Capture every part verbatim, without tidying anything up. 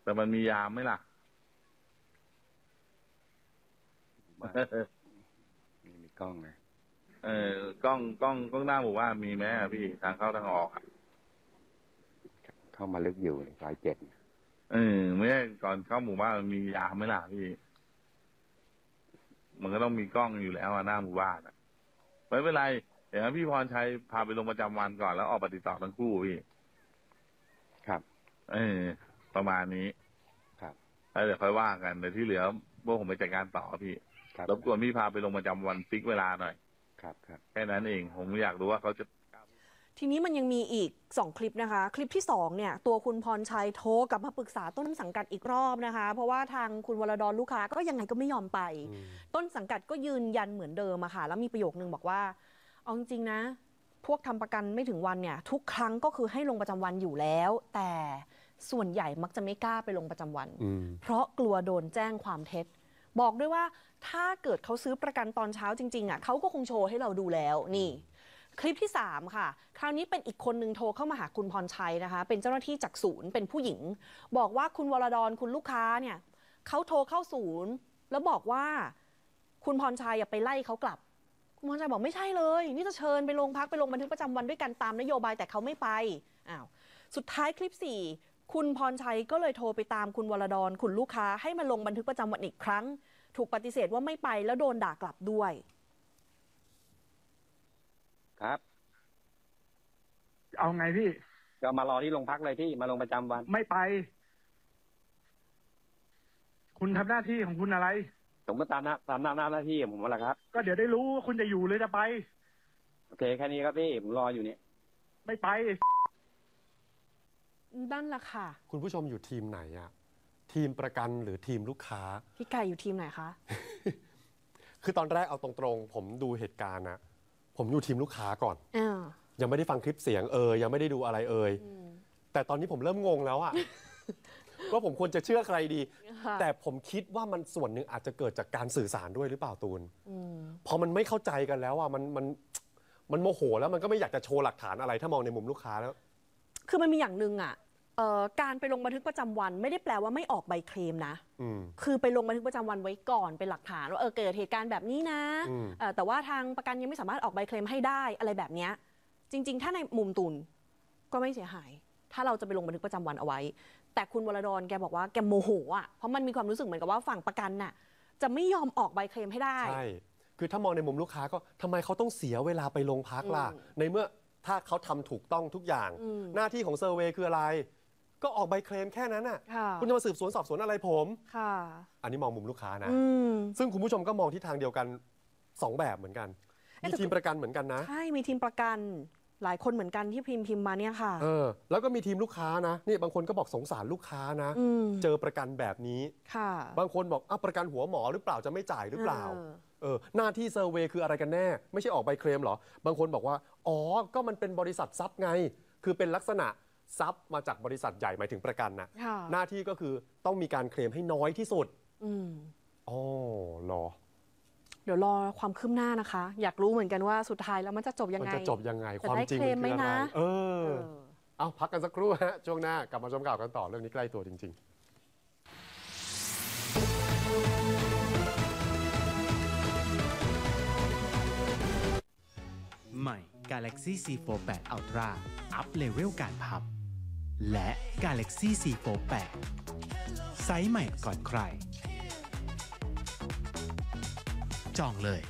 แต่มันมียามไหมล่ะไม่มีกล้องนะเออกล้องกล้องกล้องหน้าหมู่บ้านมีไหมอ่ะพี่ทางเข้าทางออกอ่ะเข้ามาลึกอยู่ซอยเจ็ดเออไม่ใช่ก่อนเข้าหมู่บ้านมันมียามไหมล่ะพี่มันก็ต้องมีกล้องอยู่แล้วหน้าหมู่บ้านอ่ะไม่เป็นไรเดี๋ยวพี่พรชัยพาไปลงประจำวันก่อนแล้วออกปฏิบัติทั้งคู่พี่ครับเออประมาณนี้ครับแล้วเดี๋ยวค่อยว่ากันเดี๋ยวที่เหลือพวกผมไปจัดการต่อพี่รบกวนพี่พาไปลงประจำวันฟิกเวลาหน่อยครับครับแค่นั้นเองผมอยากรู้ว่าเขาจะทีนี้มันยังมีอีกสองคลิปนะคะคลิปที่สองเนี่ยตัวคุณพรชัยโทรกลับมาปรึกษาต้นสังกัดอีกรอบนะคะเพราะว่าทางคุณวรดรลูกค้าก็ยังไงก็ไม่ยอมไปต้นสังกัดก็ยืนยันเหมือนเดิมอะค่ะแล้วมีประโยคนึงบอกว่าเอาจริงๆนะพวกทำประกันไม่ถึงวันเนี่ยทุกครั้งก็คือให้ลงประจำวันอยู่แล้วแต่ส่วนใหญ่มักจะไม่กล้าไปลงประจำวันเพราะกลัวโดนแจ้งความเท็จบอกด้วยว่าถ้าเกิดเขาซื้อประกันตอนเช้าจริงๆอ่ะเขาก็คงโชว์ให้เราดูแล้วนี่คลิปที่สามค่ะคราวนี้เป็นอีกคนนึงโทรเข้ามาหาคุณพรชัยนะคะเป็นเจ้าหน้าที่จากศูนย์เป็นผู้หญิงบอกว่าคุณวรดรคุณลูกค้าเนี่ยเขาโทรเข้าศูนย์แล้วบอกว่าคุณพรชัยอย่าไปไล่เขากลับคุณพรชัยบอกไม่ใช่เลยนี่จะเชิญไปโรงพักไปลงบันทึกประจำวันด้วยกันตามนโยบายแต่เขาไม่ไปอ้าวสุดท้ายคลิปสี่คุณพรชัยก็เลยโทรไปตามคุณวรดรคุณลูกค้าให้มาลงบันทึกประจำวันอีกครั้งถูกปฏิเสธว่าไม่ไปแล้วโดนด่ากลับด้วยครับเอาไงพี่ก็มารอที่โรงพักเลยพี่มาลงประจำวันไม่ไปคุณทำหน้าที่ของคุณอะไรผมก็ตามหน้าตามหน้าหน้าที่ผมว่าแหละครับก็เดี๋ยวได้รู้ว่าคุณจะอยู่หรือจะไปโอเคแค่นี้ครับพี่ผมรออยู่เนี่ยไม่ไปนั่นแหละค่ะคุณผู้ชมอยู่ทีมไหนอะทีมประกันหรือทีมลูกค้าพี่ไก่อยู่ทีมไหนคะคือตอนแรกเอาตรงๆผมดูเหตุการณ์นะผมอยู่ทีมลูกค้าก่อนอยังไม่ได้ฟังคลิปเสียงเอ่ยยังไม่ได้ดูอะไรเอ่ยแต่ตอนนี้ผมเริ่มงงแล้วอะ ว่าผมควรจะเชื่อใครดี แต่ผมคิดว่ามันส่วนหนึ่งอาจจะเกิดจากการสื่อสารด้วยหรือเปล่าตูนพอมันไม่เข้าใจกันแล้วอะมันมันมันโมโหแล้วมันก็ไม่อยากจะโชว์หลักฐานอะไรถ้ามองในมุมลูกค้าแล้วคือมันมีอย่างหนึ่งอะการไปลงบันทึกประจำวันไม่ได้แปลว่าไม่ออกใบเคลมนะคือไปลงบันทึกประจำวันไว้ก่อนเป็นหลักฐานว่าเออเกิดเหตุการณ์แบบนี้นะแต่ว่าทางประกันยังไม่สามารถออกใบเคลมให้ได้อะไรแบบนี้จริงๆถ้าในมุมตุนก็ไม่เสียหายถ้าเราจะไปลงบันทึกประจำวันเอาไว้แต่คุณวรดรแกบอกว่าแกโมโหอ่ะเพราะมันมีความรู้สึกเหมือนกับว่าฝั่งประกันน่ะจะไม่ยอมออกใบเคลมให้ได้ใช่คือถ้ามองในมุมลูกค้าก็ทำไมเขาต้องเสียเวลาไปโรงพักล่ะในเมื่อถ้าเขาทำถูกต้องทุกอย่างหน้าที่ของเซอร์เวย์คืออะไรก็ออกใบเคลมแค่นั้นน่ะคุณจะมาสืบสวนสอบสวนอะไรผมอันนี้มองมุมลูกค้านะซึ่งคุณผู้ชมก็มองที่ทางเดียวกันสองแบบเหมือนกันมีทีมประกันเหมือนกันนะใช่มีทีมประกันหลายคนเหมือนกันที่พิมพ์พิมพ์มาเนี่ยค่ะเออแล้วก็มีทีมลูกค้านะนี่บางคนก็บอกสงสารลูกค้านะเจอประกันแบบนี้ค่ะบางคนบอกอ้าวประกันหัวหมอหรือเปล่าจะไม่จ่ายหรือเปล่าเออหน้าที่เซอร์เวย์คืออะไรกันแน่ไม่ใช่ออกใบเคลมหรอบางคนบอกว่าอ๋อก็มันเป็นบริษัทซับไงคือเป็นลักษณะซับมาจากบริษัทใหญ่หมายถึงประกันนะหน้าที่ก็คือต้องมีการเคลมให้น้อยที่สุดอืมอ๋อรอเดี๋ยวรอความคืบหน้านะคะอยากรู้เหมือนกันว่าสุดท้ายแล้วมันจะจบยังไงมันจะจบยังไงความจริงมันคืออะไรเออเอาพักกันสักครู่ฮะช่วงหน้ากลับมาชมข่าวกันต่อเรื่องนี้ใกล้ตัวจริงๆใหม่ Galaxy ซี โฟร์ แปด Ultra อัพเลเวลการพับและ Galaxy ซี โฟร์ แปด ไซส์ใหม่ก่อนใครจองเลย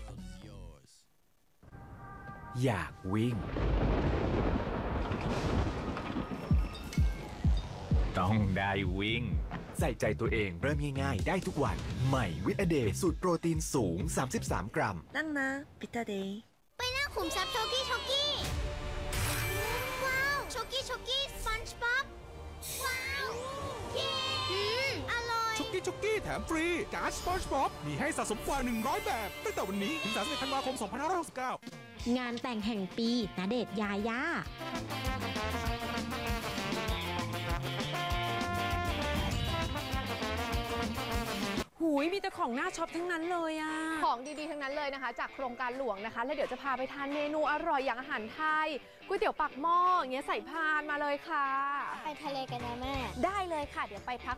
อยากวิ่งต้องได้วิ่งใส่ใจตัวเองเริ่มง่ายๆได้ทุกวันใหม่วิตาเดย์สูตรโปรตีนสูงสามสิบสามกรัมนั่งนะวิตาเดย์ไปนั่งขุมทรัพย์โชกี้โชกี้ว้าวโชกี้โชกี้สปันช์บ๊อบว้าวเย้อร่อยโชกี้โชกี้แถมฟรีการ์ดสปันช์บ๊อบมีให้สะสมกว่าหนึ่งร้อยแบบตั้งแต่วันนี้ถึงสามสิบเอ็ดธันวาคมสองพันห้าร้อยหกสิบเก้างานแต่งแห่งปีณเดชน์ยายาหูยมีแต่ของน่าช็อปทั้งนั้นเลยอะของดีๆทั้งนั้นเลยนะคะจากโครงการหลวงนะคะแล้วเดี๋ยวจะพาไปทานเมนูอร่อยอย่างอาหารไทยก๋วยเตี๋ยวปากหม้ออย่างเงี้ยใส่พานมาเลยค่ะไปทะเลกันนะแม่ได้เลยค่ะเดี๋ยวไปพัก